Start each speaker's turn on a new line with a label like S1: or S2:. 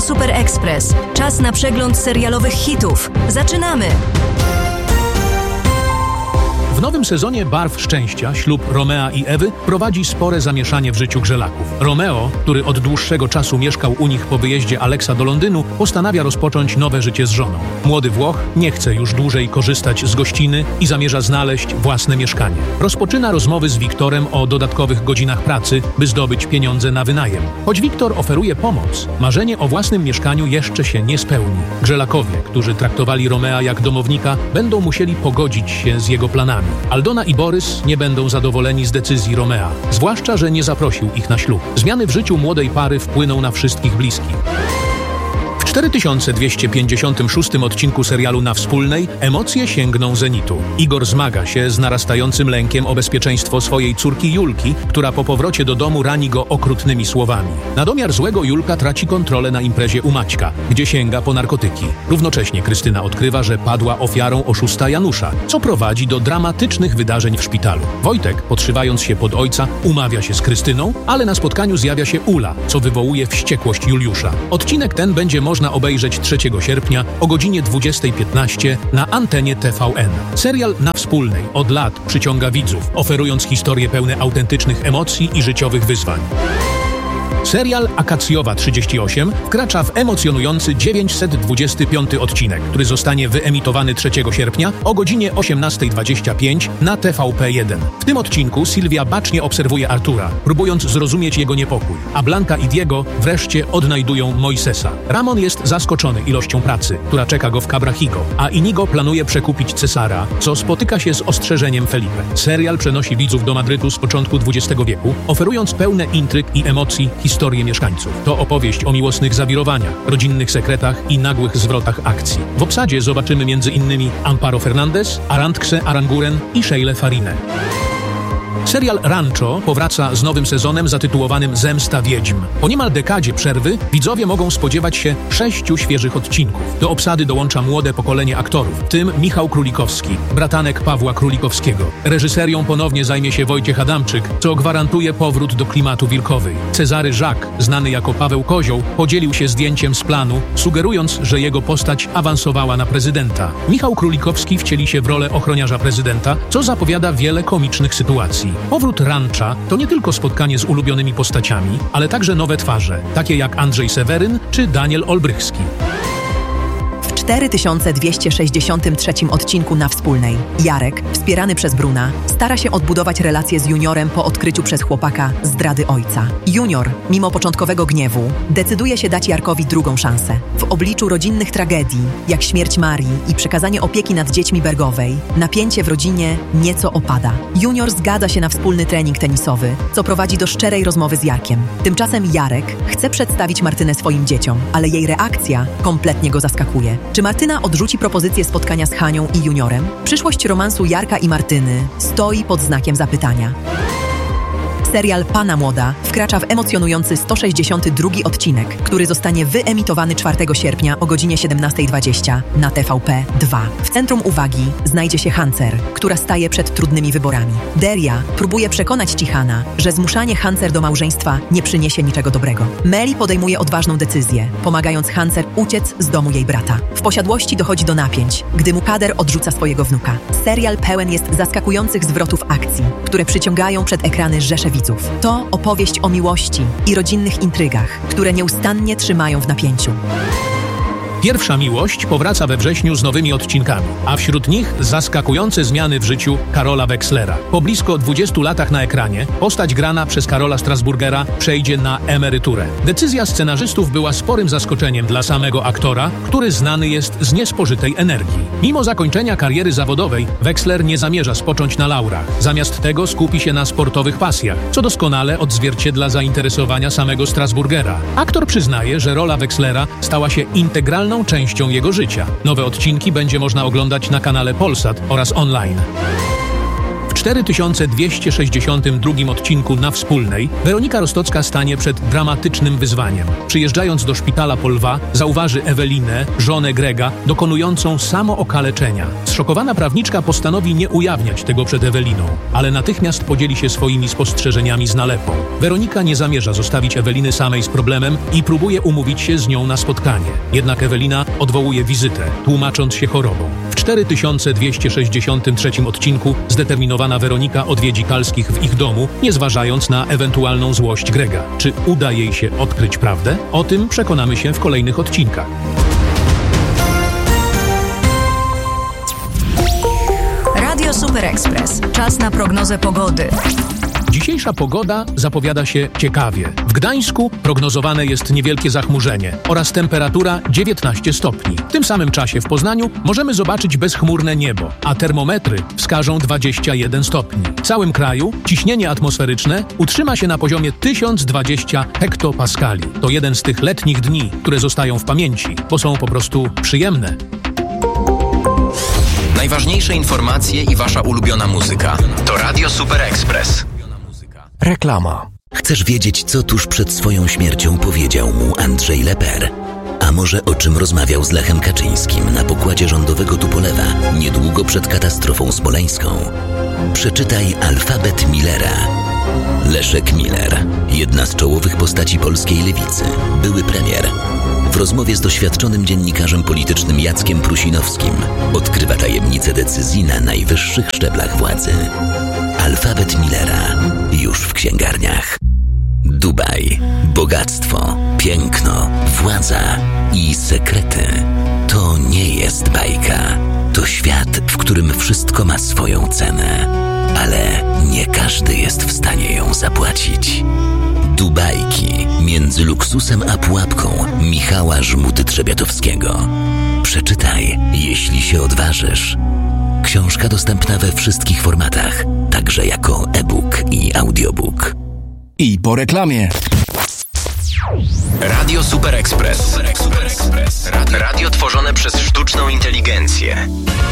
S1: Super Express. Czas na przegląd serialowych hitów. Zaczynamy!
S2: W nowym sezonie Barw Szczęścia ślub Romea i Ewy prowadzi spore zamieszanie w życiu Grzelaków. Romeo, który od dłuższego czasu mieszkał u nich po wyjeździe Alexa do Londynu, postanawia rozpocząć nowe życie z żoną. Młody Włoch nie chce już dłużej korzystać z gościny i zamierza znaleźć własne mieszkanie. Rozpoczyna rozmowy z Wiktorem o dodatkowych godzinach pracy, by zdobyć pieniądze na wynajem. Choć Wiktor oferuje pomoc, marzenie o własnym mieszkaniu jeszcze się nie spełni. Grzelakowie, którzy traktowali Romea jak domownika, będą musieli pogodzić się z jego planami. Aldona i Borys nie będą zadowoleni z decyzji Romea, zwłaszcza, że nie zaprosił ich na ślub. Zmiany w życiu młodej pary wpłyną na wszystkich bliskich. W 4256 odcinku serialu Na Wspólnej emocje sięgną zenitu. Igor zmaga się z narastającym lękiem o bezpieczeństwo swojej córki Julki, która po powrocie do domu rani go okrutnymi słowami. Na domiar złego Julka traci kontrolę na imprezie u Maćka, gdzie sięga po narkotyki. Równocześnie Krystyna odkrywa, że padła ofiarą oszusta Janusza, co prowadzi do dramatycznych wydarzeń w szpitalu. Wojtek, podszywając się pod ojca, umawia się z Krystyną, ale na spotkaniu zjawia się Ula, co wywołuje wściekłość Juliusza. Odcinek ten będzie można obejrzeć 3 sierpnia o godzinie 20:15 na antenie TVN. Serial Na Wspólnej od lat przyciąga widzów, oferując historie pełne autentycznych emocji i życiowych wyzwań. Serial Akacjowa 38 wkracza w emocjonujący 925 odcinek, który zostanie wyemitowany 3 sierpnia o godzinie 18:25 na TVP1. W tym odcinku Sylwia bacznie obserwuje Artura, próbując zrozumieć jego niepokój, a Blanka i Diego wreszcie odnajdują Moisesa. Ramon jest zaskoczony ilością pracy, która czeka go w Cabrahigo, a Inigo planuje przekupić Cesara, co spotyka się z ostrzeżeniem Felipe. Serial przenosi widzów do Madrytu z początku XX wieku, oferując pełne intryg i emocji historię mieszkańców. To opowieść o miłosnych zawirowaniach, rodzinnych sekretach i nagłych zwrotach akcji. W obsadzie zobaczymy m.in. Amparo Fernandez, Arantxe Aranguren i Sheilę Farinę. Serial Rancho powraca z nowym sezonem zatytułowanym Zemsta Wiedźm. Po niemal dekadzie przerwy widzowie mogą spodziewać się 6 świeżych odcinków. Do obsady dołącza młode pokolenie aktorów, w tym Michał Królikowski, bratanek Pawła Królikowskiego. Reżyserią ponownie zajmie się Wojciech Adamczyk, co gwarantuje powrót do klimatu Wilkowej. Cezary Żak, znany jako Paweł Kozioł, podzielił się zdjęciem z planu, sugerując, że jego postać awansowała na prezydenta. Michał Królikowski wcieli się w rolę ochroniarza prezydenta, co zapowiada wiele komicznych sytuacji. Powrót Rancha to nie tylko spotkanie z ulubionymi postaciami, ale także nowe twarze, takie jak Andrzej Seweryn czy Daniel Olbrychski.
S3: W 4263 odcinku Na Wspólnej Jarek, wspierany przez Bruna, stara się odbudować relacje z Juniorem po odkryciu przez chłopaka zdrady ojca. Junior, mimo początkowego gniewu, decyduje się dać Jarkowi drugą szansę. W obliczu rodzinnych tragedii, jak śmierć Marii i przekazanie opieki nad dziećmi Bergowej, napięcie w rodzinie nieco opada. Junior zgadza się na wspólny trening tenisowy, co prowadzi do szczerej rozmowy z Jarkiem. Tymczasem Jarek chce przedstawić Martynę swoim dzieciom, ale jej reakcja kompletnie go zaskakuje. Czy Martyna odrzuci propozycję spotkania z Hanią i Juniorem? Przyszłość romansu Jarka i Martyny stoi pod znakiem zapytania. Serial Pana Młoda wkracza w emocjonujący 162 odcinek, który zostanie wyemitowany 4 sierpnia o godzinie 17:20 na TVP2. W centrum uwagi znajdzie się Hancer, która staje przed trudnymi wyborami. Deria próbuje przekonać Cichana, że zmuszanie Hancer do małżeństwa nie przyniesie niczego dobrego. Meli podejmuje odważną decyzję, pomagając Hancer uciec z domu jej brata. W posiadłości dochodzi do napięć, gdy Mukader odrzuca swojego wnuka. Serial pełen jest zaskakujących zwrotów akcji, które przyciągają przed ekrany rzesze widzów. To opowieść o miłości i rodzinnych intrygach, które nieustannie trzymają w napięciu.
S2: Pierwsza miłość powraca we wrześniu z nowymi odcinkami, a wśród nich zaskakujące zmiany w życiu Karola Wekslera. Po blisko 20 latach na ekranie postać grana przez Karola Strasburgera przejdzie na emeryturę. Decyzja scenarzystów była sporym zaskoczeniem dla samego aktora, który znany jest z niespożytej energii. Mimo zakończenia kariery zawodowej, Weksler nie zamierza spocząć na laurach. Zamiast tego skupi się na sportowych pasjach, co doskonale odzwierciedla zainteresowania samego Strasburgera. Aktor przyznaje, że rola Wekslera stała się integralną częścią jego życia. Nowe odcinki będzie można oglądać na kanale Polsat oraz online. W W 4262 odcinku Na Wspólnej Weronika Rostocka stanie przed dramatycznym wyzwaniem. Przyjeżdżając do szpitala po lwa, zauważy Ewelinę, żonę Grega, dokonującą samookaleczenia. Zszokowana prawniczka postanowi nie ujawniać tego przed Eweliną, ale natychmiast podzieli się swoimi spostrzeżeniami z nalepą. Weronika nie zamierza zostawić Eweliny samej z problemem i próbuje umówić się z nią na spotkanie. Jednak Ewelina odwołuje wizytę, tłumacząc się chorobą. W 4263 odcinku zdeterminowana Weronika odwiedzi Kalskich w ich domu, nie zważając na ewentualną złość Grega. Czy uda jej się odkryć prawdę? O tym przekonamy się w kolejnych odcinkach.
S1: Radio Super Express. Czas na prognozę pogody.
S2: Dzisiejsza pogoda zapowiada się ciekawie. W Gdańsku prognozowane jest niewielkie zachmurzenie oraz temperatura 19 stopni. W tym samym czasie w Poznaniu możemy zobaczyć bezchmurne niebo, a termometry wskażą 21 stopni. W całym kraju ciśnienie atmosferyczne utrzyma się na poziomie 1020 hektopaskali. To jeden z tych letnich dni, które zostają w pamięci, bo są po prostu przyjemne.
S4: Najważniejsze informacje i wasza ulubiona muzyka. To Radio Super Express.
S5: Reklama.
S6: Chcesz wiedzieć, co tuż przed swoją śmiercią powiedział mu Andrzej Leper? A może o czym rozmawiał z Lechem Kaczyńskim na pokładzie rządowego Tupolewa niedługo przed katastrofą smoleńską? Przeczytaj Alfabet Millera. Leszek Miller, jedna z czołowych postaci polskiej lewicy, były premier. W rozmowie z doświadczonym dziennikarzem politycznym Jackiem Prusinowskim odkrywa tajemnice decyzji na najwyższych szczeblach władzy. Alfabet Millera już w księgarniach. Dubaj, bogactwo, piękno, władza i sekrety. To nie jest bajka. To świat, w którym wszystko ma swoją cenę, ale nie każdy jest w stanie ją zapłacić. Dubajki między luksusem a pułapką Michała Żmudy-Trzebiatowskiego. Przeczytaj, jeśli się odważysz. Książka dostępna we wszystkich formatach, także jako e-book i audiobook.
S5: I po reklamie.
S4: Radio Super Express. Radio tworzone przez sztuczną inteligencję.